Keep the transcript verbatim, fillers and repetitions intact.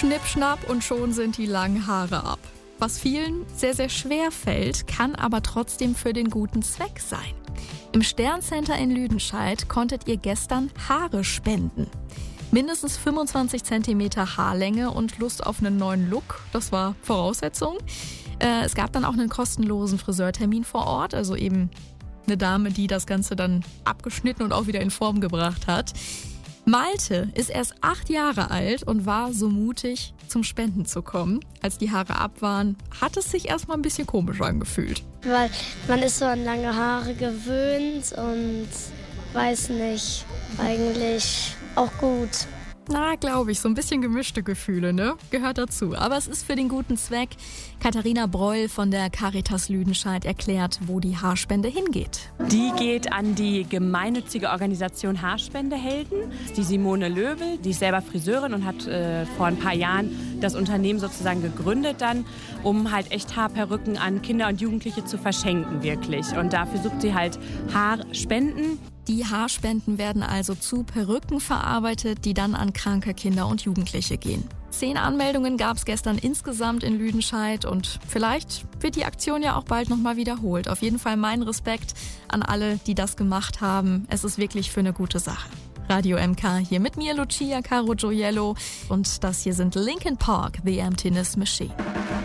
Schnipp, schnapp und schon sind die langen Haare ab. Was vielen sehr, sehr schwer fällt, kann aber trotzdem für den guten Zweck sein. Im Sterncenter in Lüdenscheid konntet ihr gestern Haare spenden. Mindestens fünfundzwanzig Zentimeter Haarlänge und Lust auf einen neuen Look, das war Voraussetzung. Äh, es gab dann auch einen kostenlosen Friseurtermin vor Ort, also eben eine Dame, die das Ganze dann abgeschnitten und auch wieder in Form gebracht hat. Malte ist erst acht Jahre alt und war so mutig, zum Spenden zu kommen. Als die Haare ab waren, hat es sich erstmal ein bisschen komisch angefühlt. Weil man ist so an lange Haare gewöhnt und weiß nicht, eigentlich auch gut. Na, glaube ich, so ein bisschen gemischte Gefühle, ne? Gehört dazu. Aber es ist für den guten Zweck. Katharina Breul von der Caritas Lüdenscheid erklärt, wo die Haarspende hingeht. Die geht an die gemeinnützige Organisation Haarspendehelden. Die Simone Löbel, die ist selber Friseurin und hat äh, vor ein paar Jahren das Unternehmen sozusagen gegründet dann, um halt echt Haarperücken an Kinder und Jugendliche zu verschenken, wirklich. Und dafür sucht sie halt Haarspenden. Die Haarspenden werden also zu Perücken verarbeitet, die dann an kranke Kinder und Jugendliche gehen. Zehn Anmeldungen gab es gestern insgesamt in Lüdenscheid und vielleicht wird die Aktion ja auch bald nochmal wiederholt. Auf jeden Fall mein Respekt an alle, die das gemacht haben. Es ist wirklich für eine gute Sache. Radio M K hier mit mir, Lucia Caro Gioiello, und das hier sind Linkin Park, The Emptiness Machine.